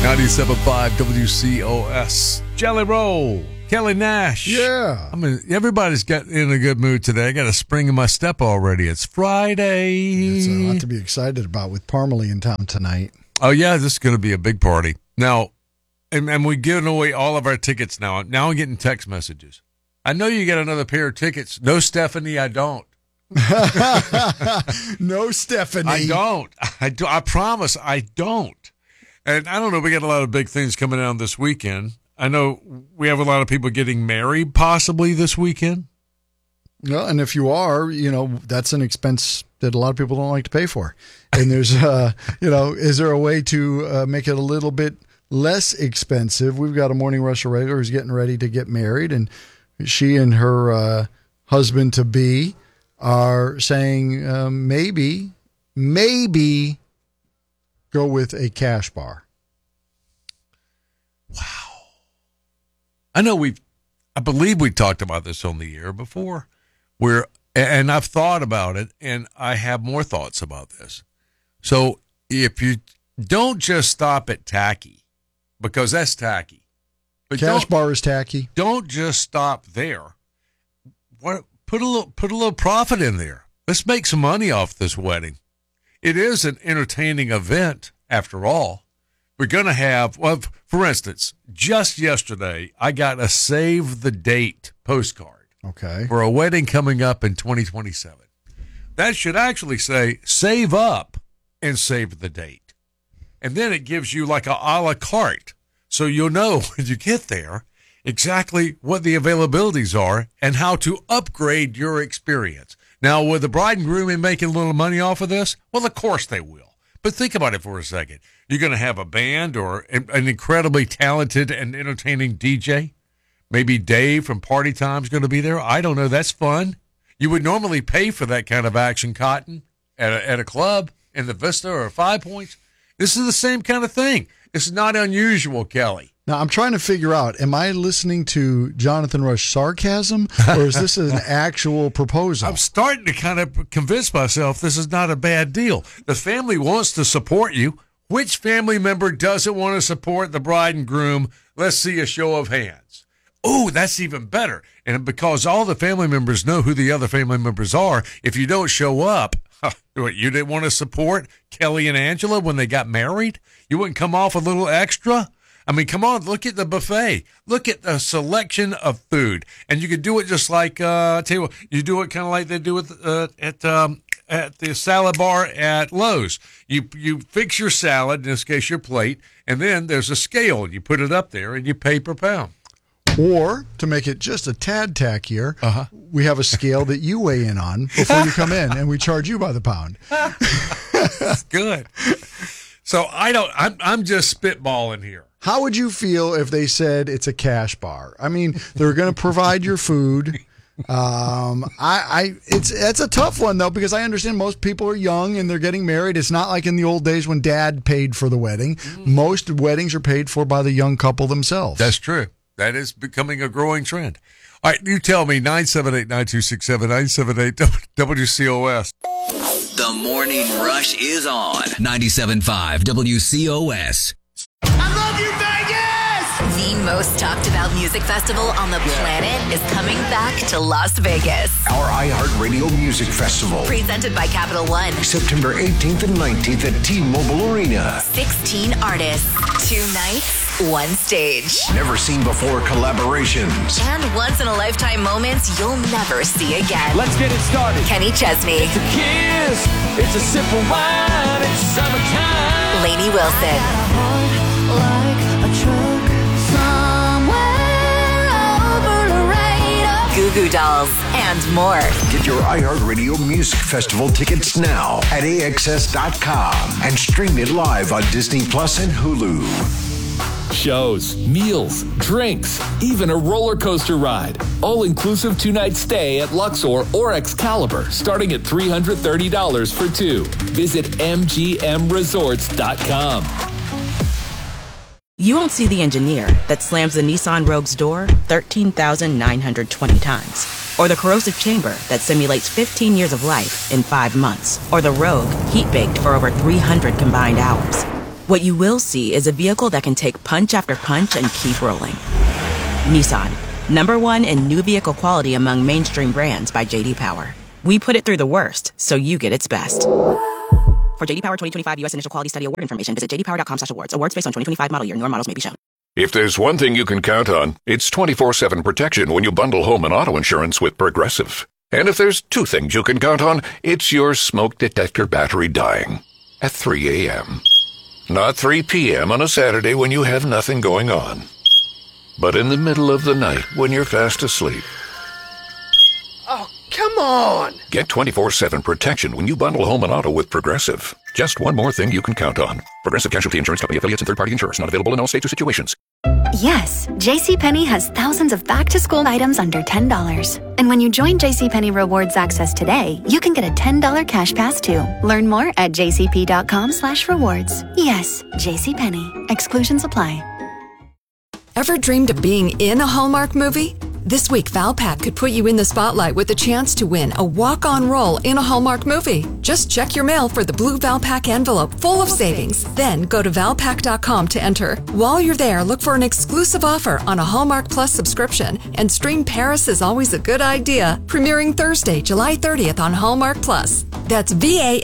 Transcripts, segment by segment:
97.5 WCOS. Jelly Roll. Kelly Nash. Yeah. I mean, everybody's got in a good mood today. I got a spring in my step already. It's Friday. It's a lot to be excited about with Parmalee in town tonight. Oh, yeah, this is going to be a big party. Now, and we're giving away all of our tickets now. Now I'm getting text messages. I know you got another pair of tickets. No, Stephanie, I don't. No, Stephanie. I don't. I promise I don't. And I don't know, we got a lot of big things coming down this weekend. I know we have a lot of people getting married possibly this weekend. Well, and if you are, that's an expense that a lot of people don't like to pay for. And there's, is there a way to make it a little bit less expensive? We've got a Morning Rush regular who's getting ready to get married, and she and her husband-to-be are saying maybe go with a cash bar. Wow. I believe we talked about this on the air before, and I've thought about it, and I have more thoughts about this. So if you don't just stop at tacky, because that's tacky. But cash bar is tacky. Don't just stop there. Put a little profit in there. Let's make some money off this wedding. It is an entertaining event, after all. We're going to have, for instance, just yesterday, I got a save the date postcard. Okay. For a wedding coming up in 2027. That should actually say, save up and save the date. And then it gives you like a la carte. So you'll know when you get there exactly what the availabilities are and how to upgrade your experience. Now, will the bride and groom be making a little money off of this? Well, of course they will. But think about it for a second. You're going to have a band or an incredibly talented and entertaining DJ. Maybe Dave from Party Time is going to be there. I don't know. That's fun. You would normally pay for that kind of action, Cotton, at a club in the Vista or Five Points. This is the same kind of thing. It's not unusual, Kelly. Now, I'm trying to figure out, am I listening to Jonathan Rush sarcasm, or is this an actual proposal? I'm starting to kind of convince myself this is not a bad deal. The family wants to support you. Which family member doesn't want to support the bride and groom? Let's see a show of hands. Oh, that's even better. And because all the family members know who the other family members are, if you don't show up, what, you didn't want to support Kelly and Angela when they got married? You wouldn't come off a little extra? I mean, come on, look at the buffet. Look at the selection of food. And you could do it just like, I tell you what, you do it kind of like they do it at the salad bar at Lowe's. You fix your salad, in this case your plate, and then there's a scale. You put it up there and you pay per pound. Or, to make it just a tad tackier, we have a scale that you weigh in on before you come in, and we charge you by the pound. That's good. So I'm just spitballing here. How would you feel if they said it's a cash bar? I mean, they're going to provide your food. It's a tough one though, because I understand most people are young and they're getting married. It's not like in the old days when dad paid for the wedding. Most weddings are paid for by the young couple themselves. That's true. That is becoming a growing trend. All right, you tell me, 978-9267, 978-WCOS. The Morning Rush is on 97.5 WCOS. I love you, Vegas! The most talked about music festival on the planet is coming back to Las Vegas. Our iHeartRadio Music Festival. Presented by Capital One. September 18th and 19th at T-Mobile Arena. 16 artists, 2 nights, 1 stage. Never seen before collaborations. And once-in-a-lifetime moments you'll never see again. Let's get it started. Kenny Chesney. It's a kiss. It's a sip of wine. It's summertime. Lainey Wilson. Goo Goo Dolls, and more. Get your iHeartRadio Music Festival tickets now at AXS.com and stream it live on Disney Plus and Hulu. Shows, meals, drinks, even a roller coaster ride. All-inclusive 2-night stay at Luxor or Excalibur, starting at $330 for 2. Visit MGMResorts.com. You won't see the engineer that slams the Nissan Rogue's door 13,920 times. Or the corrosive chamber that simulates 15 years of life in 5 months. Or the Rogue heat-baked for over 300 combined hours. What you will see is a vehicle that can take punch after punch and keep rolling. Nissan, #1 in new vehicle quality among mainstream brands by J.D. Power. We put it through the worst, so you get its best. For J.D. Power 2025 U.S. Initial Quality Study Award information, visit jdpower.com/awards. Awards based on 2025 model year. Newer models may be shown. If there's one thing you can count on, it's 24/7 protection when you bundle home and auto insurance with Progressive. And if there's two things you can count on, it's your smoke detector battery dying at 3 a.m. Not 3 p.m. on a Saturday when you have nothing going on, but in the middle of the night when you're fast asleep. Oh, come on! Get 24/7 protection when you bundle home and auto with Progressive. Just one more thing you can count on. Progressive Casualty Insurance Company affiliates and third-party insurers. Not available in all states or situations. Yes, JCPenney has thousands of back-to-school items under $10. And when you join JCPenney Rewards Access today, you can get a $10 cash pass too. Learn more at jcp.com/rewards. Yes, JCPenney. Exclusions apply. Ever dreamed of being in a Hallmark movie? This week, Valpak could put you in the spotlight with a chance to win a walk-on role in a Hallmark movie. Just check your mail for the blue Valpak envelope full of savings. Then go to valpak.com to enter. While you're there, look for an exclusive offer on a Hallmark Plus subscription and stream Paris is Always a Good Idea, premiering Thursday, July 30th on Hallmark Plus. That's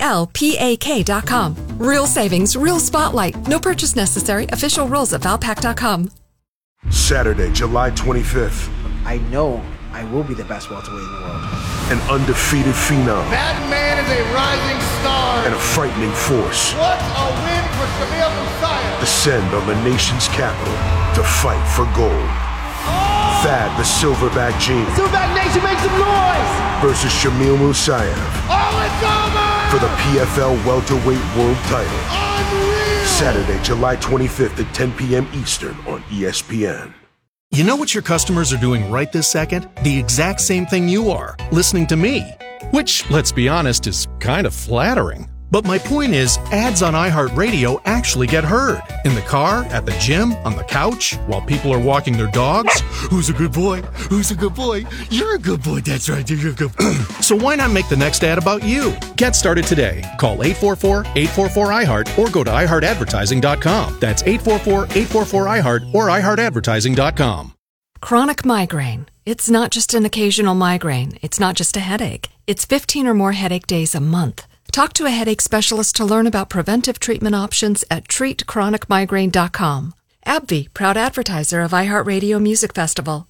VALPAK.com. Real savings, real spotlight. No purchase necessary. Official rules at valpak.com. Saturday, July 25th. I know I will be the best welterweight in the world. An undefeated phenom. That man is a rising star. And a frightening force. What a win for Shamil Musayev. Descend on the nation's capital to fight for gold. Oh! Thad the Silverback Gene. Silverback Nation, make some noise! Versus Shamil Musayev. Oh, it's over! For the PFL welterweight world title. Unreal! Saturday, July 25th at 10 p.m. Eastern on ESPN. You know what your customers are doing right this second? The exact same thing you are, listening to me. Which, let's be honest, is kind of flattering. But my point is, ads on iHeartRadio actually get heard. In the car, at the gym, on the couch, while people are walking their dogs. Who's a good boy? Who's a good boy? You're a good boy, that's right, you're a good boy. So why not make the next ad about you? Get started today. Call 844-844-iHeart or go to iHeartAdvertising.com. That's 844-844-iHeart or iHeartAdvertising.com. Chronic migraine. It's not just an occasional migraine. It's not just a headache. It's 15 or more headache days a month. Talk to a headache specialist to learn about preventive treatment options at treatchronicmigraine.com. AbbVie, proud advertiser of iHeartRadio Music Festival.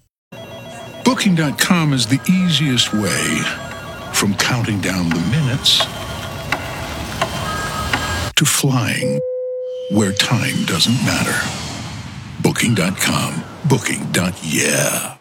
Booking.com is the easiest way from counting down the minutes to flying where time doesn't matter. Booking.com. Booking.yeah.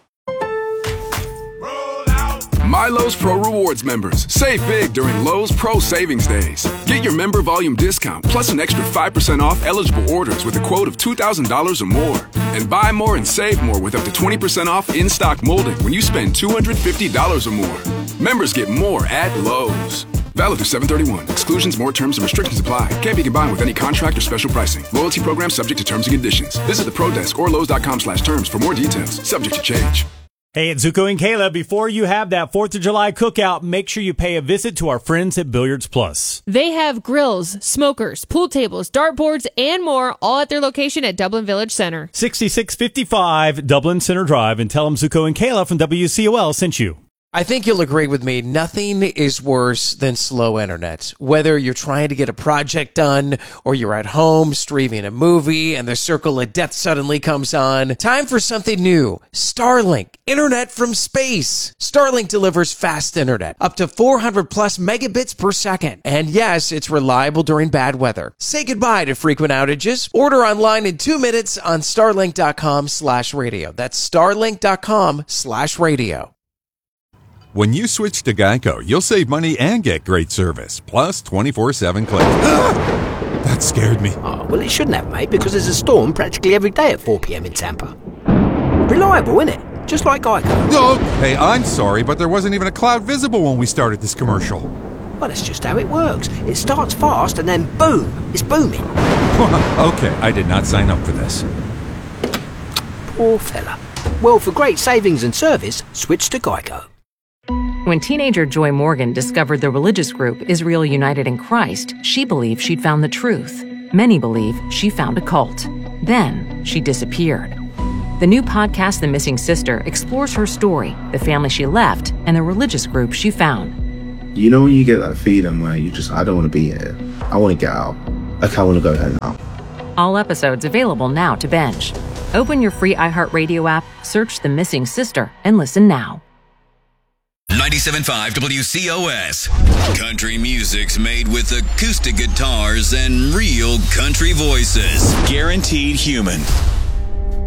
My Lowe's Pro Rewards members, save big during Lowe's Pro Savings Days. Get your member volume discount plus an extra 5% off eligible orders with a quote of $2,000 or more. And buy more and save more with up to 20% off in-stock molding when you spend $250 or more. Members get more at Lowe's. Valid through 7/31. Exclusions, more terms, and restrictions apply. Can't be combined with any contract or special pricing. Loyalty program subject to terms and conditions. Visit the Pro Desk or Lowe's.com/terms for more details. Subject to change. Hey, it's Zuko and Kayla. Before you have that 4th of July cookout, make sure you pay a visit to our friends at Billiards Plus. They have grills, smokers, pool tables, dartboards, and more, all at their location at Dublin Village Center. 6655 Dublin Center Drive, and tell them Zuko and Kayla from WCOL sent you. I think you'll agree with me. Nothing is worse than slow internet. Whether you're trying to get a project done or you're at home streaming a movie and the circle of death suddenly comes on. Time for something new. Starlink. Internet from space. Starlink delivers fast internet. Up to 400 plus megabits per second. And yes, it's reliable during bad weather. Say goodbye to frequent outages. Order online in 2 minutes on starlink.com/radio. That's starlink.com/radio. When you switch to Geico, you'll save money and get great service, plus 24/7 claims. That scared me. Oh, well, it shouldn't have, mate, because there's a storm practically every day at 4 p.m. in Tampa. Reliable, innit? Just like Geico. Oh, hey, I'm sorry, but there wasn't even a cloud visible when we started this commercial. Well, that's just how it works. It starts fast and then boom, it's booming. Okay, I did not sign up for this. Poor fella. Well, for great savings and service, switch to Geico. When teenager Joy Morgan discovered the religious group Israel United in Christ, she believed she'd found the truth. Many believe she found a cult. Then she disappeared. The new podcast, The Missing Sister, explores her story, the family she left, and the religious group she found. You know when you get that feeling where I don't want to be here. I want to get out. Like, I want to go there now. All episodes available now to binge. Open your free iHeartRadio app, search The Missing Sister, and listen now. 97.5 WCOS. Country music's made with acoustic guitars and real country voices. Guaranteed human.